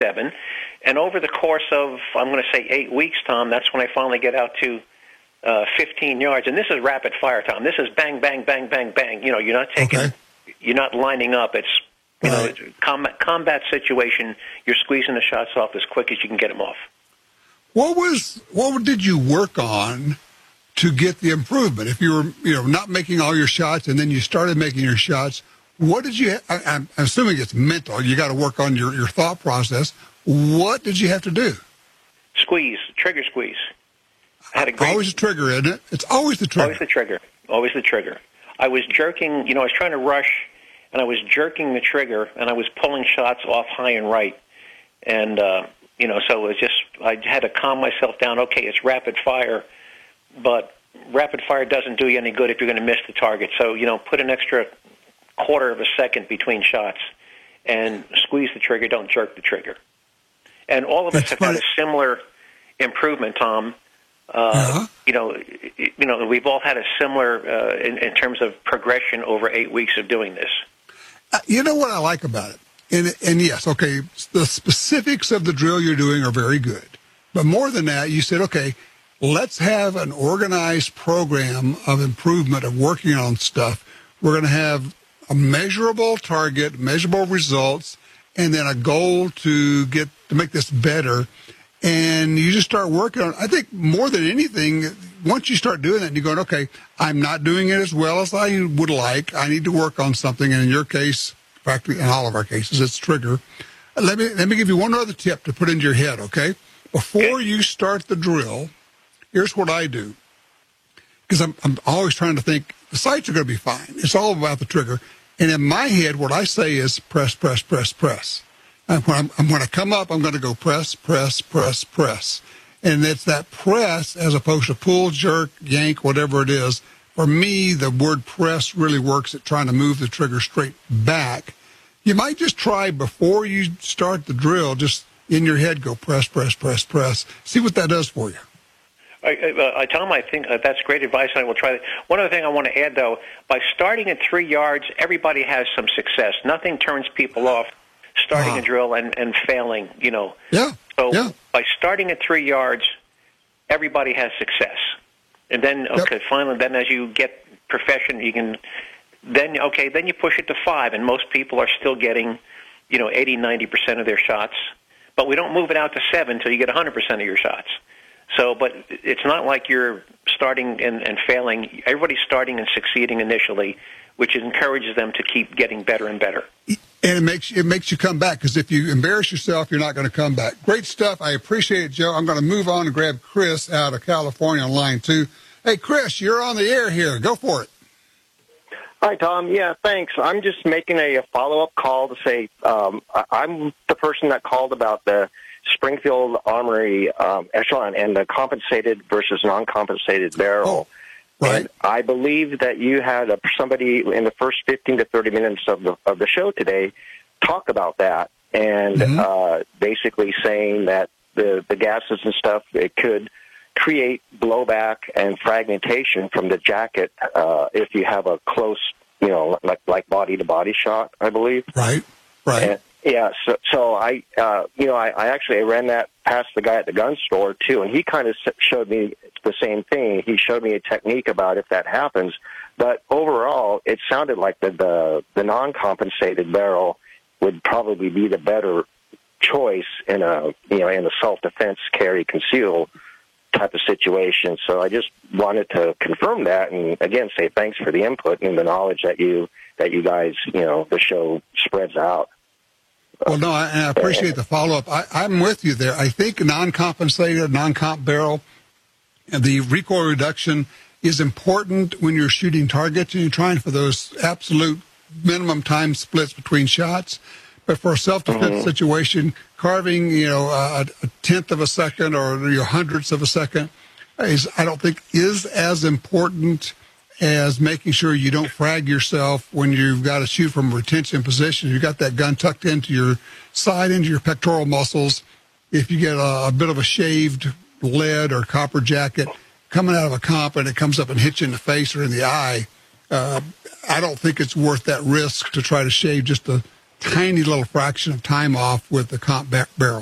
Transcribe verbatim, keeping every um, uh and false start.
seven. And over the course of, I'm going to say eight weeks, Tom, that's when I finally get out to uh, fifteen yards. And this is rapid fire, Tom. This is bang, bang, bang, bang, bang. You know, you're not taking, okay. You're not lining up. It's, you right. know, combat, combat situation. You're squeezing the shots off as quick as you can get them off. What was, what did you work on to get the improvement? If you were, you know, not making all your shots and then you started making your shots, what did you, I, I'm assuming it's mental. You got to work on your, your thought process. What did you have to do? Squeeze, trigger squeeze. I had a great, always the trigger, isn't it? It's always the trigger. Always the trigger. Always the trigger. I was jerking, you know, I was trying to rush, and I was jerking the trigger, and I was pulling shots off high and right. And, uh, you know, so it was just, I had to calm myself down. Okay, it's rapid fire, but rapid fire doesn't do you any good if you're going to miss the target. So, you know, put an extra quarter of a second between shots and squeeze the trigger, don't jerk the trigger. And all of us have had a similar improvement, Tom. Uh, uh-huh. You know, you know, we've all had a similar uh, in, in terms of progression over eight weeks of doing this. Uh, you know what I like about it, and and yes, okay, the specifics of the drill you're doing are very good, but more than that, you said, okay, let's have an organized program of improvement of working on stuff. We're going to have a measurable target, measurable results, and then a goal to get to make this better. And you just start working on it. I think more than anything, once you start doing that, and you're going, okay, I'm not doing it as well as I would like. I need to work on something. And in your case, in fact, in all of our cases, it's trigger. Let me let me give you one other tip to put into your head, okay? Before you start the drill, here's what I do. Because I'm, I'm always trying to think, the sights are going to be fine. It's all about the trigger. And in my head, what I say is press, press, press, press. And when, I'm, when I come up, I'm going to go press, press, press, press. And it's that press as opposed to pull, jerk, yank, whatever it is. For me, the word press really works at trying to move the trigger straight back. You might just try before you start the drill, just in your head, go press, press, press, press. See what that does for you. I, I, I tell them I think uh, that's great advice, and I will try that. One other thing I want to add, though, by starting at three yards, everybody has some success. Nothing turns people off starting uh-huh. a drill and, and failing, you know. Yeah. So yeah. by starting at three yards, everybody has success. And then, okay, yep. finally, then as you get profession, you can, then, okay, then you push it to five, and most people are still getting, you know, eighty, ninety percent of their shots. But we don't move it out to seven until you get one hundred percent of your shots. So, but it's not like you're starting and, and failing. Everybody's starting and succeeding initially, which encourages them to keep getting better and better. And it makes it makes you come back, because if you embarrass yourself, you're not going to come back. Great stuff. I appreciate it, Joe. I'm going to move on and grab Chris out of California on line two. Hey, Chris, you're on the air here. Go for it. Hi, Tom. Yeah, thanks. I'm just making a, a follow-up call to say um, I, I'm the person that called about the Springfield Armory um, echelon and the compensated versus non-compensated barrel. Oh, right. And I believe that you had a, somebody in the first fifteen to thirty minutes of the of the show today talk about that, and mm-hmm. uh, basically saying that the, the gases and stuff, it could create blowback and fragmentation from the jacket uh, if you have a close, you know, like like body-to-body shot, I believe. Right, right. And, yeah, so so I, uh, you know, I, I actually ran that past the guy at the gun store, too, and he kind of showed me the same thing. He showed me a technique about if that happens. But overall, it sounded like the, the, the non-compensated barrel would probably be the better choice in a, you know, in a self-defense, carry, conceal type of situation. So I just wanted to confirm that and, again, say thanks for the input and the knowledge that you, that you guys, you know, the show spreads out. Well, no, I, and I appreciate the follow-up. I, I'm with you there. I think non-compensated, non-comp barrel, the recoil reduction is important when you're shooting targets and you're trying for those absolute minimum time splits between shots. But for a self-defense mm-hmm. situation, carving, you know, a, a tenth of a second or your hundredths of a second is, I don't think, is as important as making sure you don't frag yourself when you've got to shoot from a retention position. You've got that gun tucked into your side, into your pectoral muscles. If you get a, a bit of a shaved lead or copper jacket coming out of a comp and it comes up and hits you in the face or in the eye, uh, I don't think it's worth that risk to try to shave just a tiny little fraction of time off with the comp bar- barrel.